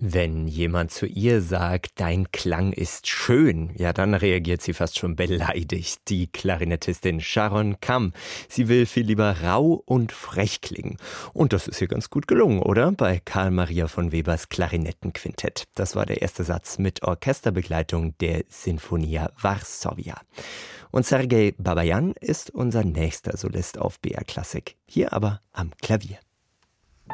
Wenn jemand zu ihr sagt, dein Klang ist schön, ja, dann reagiert sie fast schon beleidigt. Die Klarinettistin Sharon Kamm. Sie will viel lieber rau und frech klingen. Und das ist ihr ganz gut gelungen, oder? Bei Karl Maria von Webers Klarinettenquintett. Das war der erste Satz mit Orchesterbegleitung der Sinfonia Varsovia. Und Sergei Babajan ist unser nächster Solist auf BR Klassik. Hier aber am Klavier.